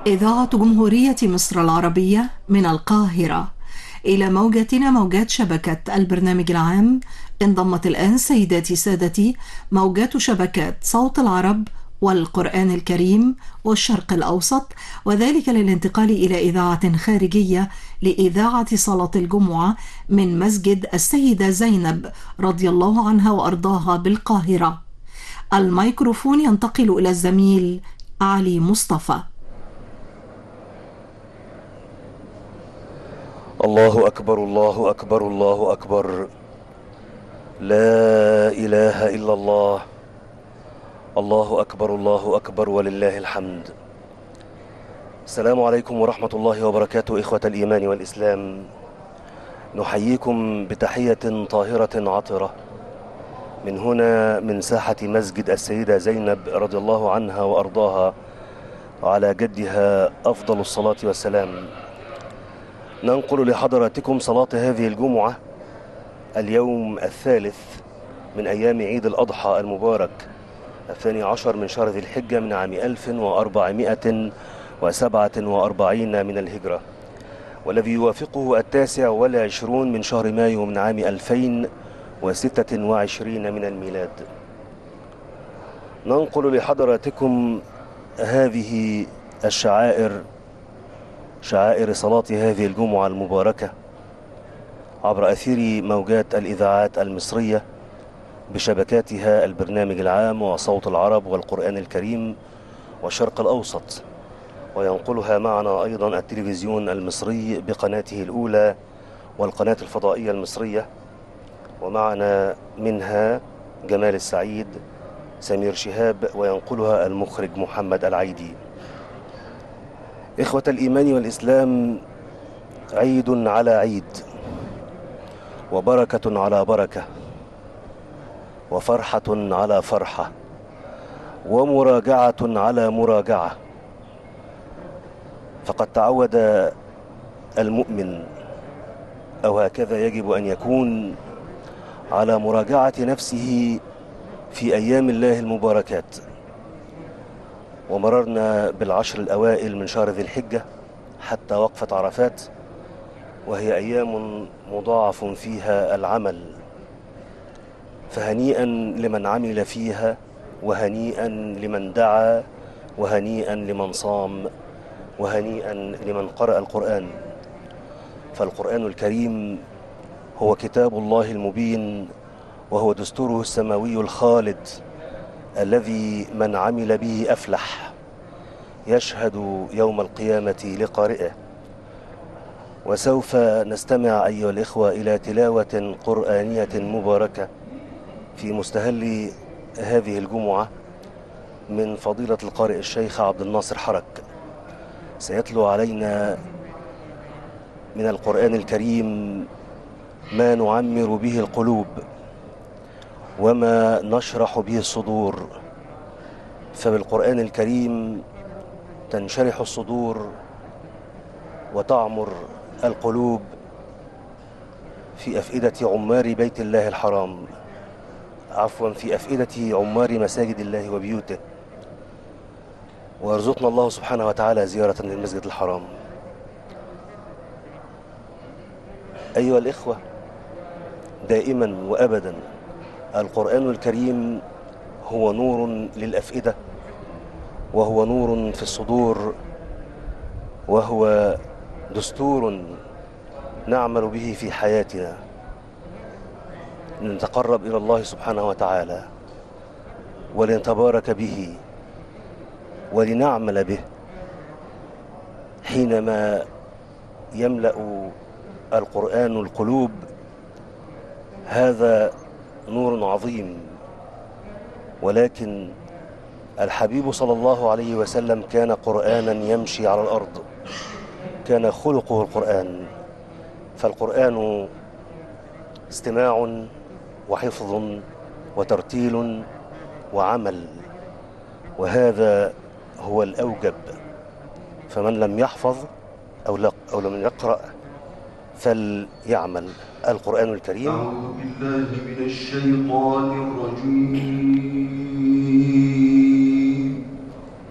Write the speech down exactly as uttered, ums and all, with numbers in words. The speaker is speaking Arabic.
إذاعة جمهورية مصر العربية من القاهرة إلى موجتنا موجات شبكة البرنامج العام. انضمت الآن سيداتي سادتي موجات شبكات صوت العرب والقرآن الكريم والشرق الأوسط، وذلك للانتقال إلى إذاعة خارجية لإذاعة صلاة الجمعة من مسجد السيدة زينب رضي الله عنها وأرضاها بالقاهرة. الميكروفون ينتقل إلى الزميل علي مصطفى. الله أكبر الله أكبر الله أكبر، لا إله إلا الله. الله أكبر الله أكبر ولله الحمد. السلام عليكم ورحمة الله وبركاته. إخوة الإيمان والإسلام، نحييكم بتحية طاهرة عطرة من هنا من ساحة مسجد السيدة زينب رضي الله عنها وأرضاها، وعلى جدها أفضل الصلاة والسلام. ننقل لحضراتكم صلاة هذه الجمعة اليوم الثالث من أيام عيد الأضحى المبارك الثاني عشر من شهر ذي الحجة من عام ألف وأربعمائة وسبعة وأربعين من الهجرة، والذي يوافقه التاسع والعشرون من شهر مايو من عام ألفين وستة وعشرين من الميلاد. ننقل لحضراتكم هذه الشعائر، شعائر صلاة هذه الجمعة المباركة، عبر أثير موجات الإذاعات المصرية بشبكاتها البرنامج العام وصوت العرب والقرآن الكريم والشرق الأوسط، وينقلها معنا أيضا التلفزيون المصري بقناته الأولى والقناة الفضائية المصرية، ومعنا منها جمال السعيد، سمير شهاب، وينقلها المخرج محمد العيدي. إخوة الإيمان والإسلام، عيد على عيد، وبركة على بركة، وفرحة على فرحة، ومراجعة على مراجعة. فقد تعود المؤمن، أو هكذا يجب أن يكون، على مراجعة نفسه في أيام الله المباركات. ومررنا بالعشر الأوائل من شهر ذي الحجة حتى وقفة عرفات، وهي أيام مضاعف فيها العمل، فهنيئا لمن عمل فيها، وهنيئا لمن دعا، وهنيئا لمن صام، وهنيئا لمن قرأ القرآن. فالقرآن الكريم هو كتاب الله المبين، وهو دستوره السماوي الخالد الذي من عمل به أفلح، يشهد يوم القيامة لقارئه. وسوف نستمع أيها الإخوة إلى تلاوة قرآنية مباركة في مستهل هذه الجمعة من فضيلة القارئ الشيخ عبد الناصر حرك. سيتلو علينا من القرآن الكريم ما نعمر به القلوب وما نشرح به الصدور. فبالقرآن الكريم تنشرح الصدور وتعمر القلوب في أفئدة عمار بيت الله الحرام، عفوا في أفئدة عمار مساجد الله وبيوته. ويرزقنا الله سبحانه وتعالى زيارة للمسجد الحرام. أيها الإخوة، دائما وأبدا القرآن الكريم هو نور للأفئدة، وهو نور في الصدور، وهو دستور نعمل به في حياتنا لنتقرب إلى الله سبحانه وتعالى، ولنتبارك به، ولنعمل به. حينما يملأ القرآن القلوب، هذا نور عظيم. ولكن الحبيب صلى الله عليه وسلم كان قرآنا يمشي على الأرض، كان خلقه القرآن. فالقرآن استماع وحفظ وترتيل وعمل، وهذا هو الأوجب. فمن لم يحفظ أو, لا أو لم يقرأ فليعمل. القرآن الكريم. أعوذ بالله من الشيطان الرجيم.